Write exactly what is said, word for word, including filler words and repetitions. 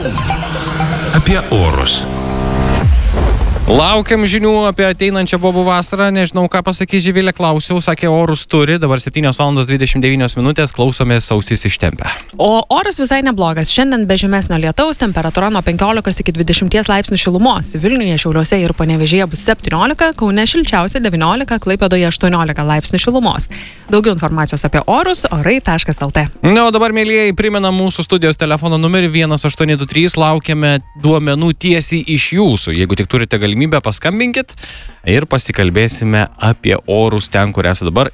Apie orus. Laukiam žinių apie ateinančią bobų vasarą. Nežinau, ką pasakys Živilė, klausiau, sakė, orus turi. Dabar septynios valandos dvidešimt devynios minutės, klausomės ausis ištempę. O oras visai neblogas. Šiandien be žemesnio lietaus, temperatūra nuo penkiolikos iki dvidešimties laipsnių šilumos. Vilniuje, Šiauliuose ir Panevėžyje bus septyniolika, Kaune šilčiausia devyniolika, Klaipėdoje aštuoniolika laipsnių šilumos. Daugiau informacijos apie orus orai taškas lt. Na, o dabar, mėlyjeji, primena mūsų studijos telefono numerį vienas aštuoni du trys. Laukiame duomenų tiesiai iš jūsų. Jeigu tik turite galimybę, paskambinkit ir pasikalbėsime apie orus ten, kur esate dabar